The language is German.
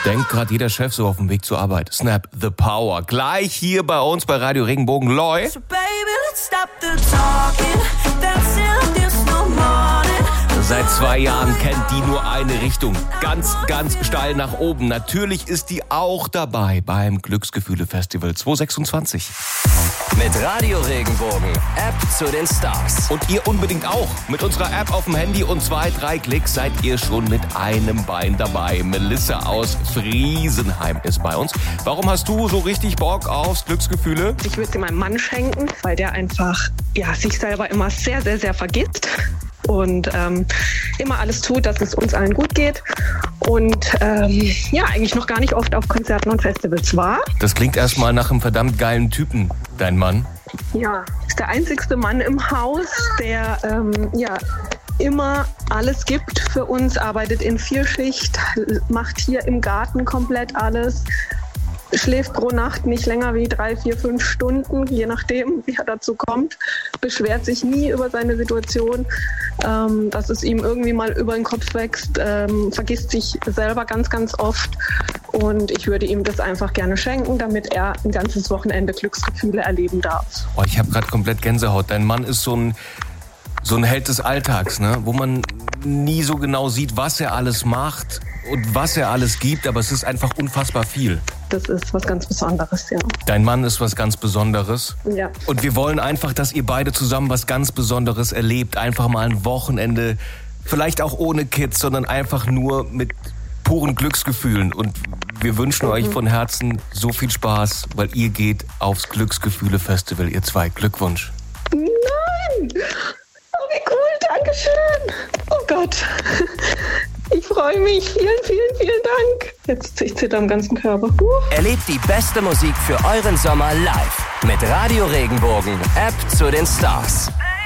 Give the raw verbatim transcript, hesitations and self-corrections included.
Denkt gerade jeder Chef so auf dem Weg zur Arbeit. Snap the Power. Gleich hier bei uns bei Radio Regenbogen. Loi. So baby, let's stop the talking. That's it, there's no morning. Seit zwei Jahren kennt die nur eine Richtung. Ganz, ganz steil nach oben. Natürlich ist die auch dabei beim Glücksgefühle-Festival zwanzig sechsundzwanzig. Mit Radio Regenbogen, App zu den Stars. Und ihr unbedingt auch. Mit unserer App auf dem Handy und zwei, drei Klicks seid ihr schon mit einem Bein dabei. Melissa aus Friesenheim ist bei uns. Warum hast du so richtig Bock aufs Glücksgefühle? Ich würde sie meinem Mann schenken, weil der einfach ja, sich selber immer sehr, sehr, sehr vergisst. Und ähm, immer alles tut, dass es uns allen gut geht. Und ähm, ja, eigentlich noch gar nicht oft auf Konzerten und Festivals war. Das klingt erstmal nach einem verdammt geilen Typen, dein Mann. Ja, ist der einzigste Mann im Haus, der ähm, ja immer alles gibt für uns, arbeitet in Vierschicht, macht hier im Garten komplett alles. Schläft pro Nacht nicht länger wie drei, vier, fünf Stunden, je nachdem, wie er dazu kommt. Beschwert sich nie über seine Situation, ähm, dass es ihm irgendwie mal über den Kopf wächst, ähm, vergisst sich selber ganz, ganz oft. Und ich würde ihm das einfach gerne schenken, damit er ein ganzes Wochenende Glücksgefühle erleben darf. Oh, ich habe gerade komplett Gänsehaut. Dein Mann ist so ein, so ein Held des Alltags, ne? Wo man nie so genau sieht, was er alles macht und was er alles gibt, aber es ist einfach unfassbar viel. Das ist was ganz Besonderes, ja. Dein Mann ist was ganz Besonderes. Ja. Und wir wollen einfach, dass ihr beide zusammen was ganz Besonderes erlebt. Einfach mal ein Wochenende, vielleicht auch ohne Kids, sondern einfach nur mit puren Glücksgefühlen. Und wir wünschen mhm. euch von Herzen so viel Spaß, weil ihr geht aufs Glücksgefühle-Festival, ihr zwei. Glückwunsch. Nein! Oh, wie cool, Dankeschön. Oh Gott. Ich freue mich. Vielen, vielen, vielen Dank. Jetzt ich zitter am ganzen Körper. Uh. Erlebt die beste Musik für euren Sommer live. Mit Radio Regenbogen, App zu den Stars.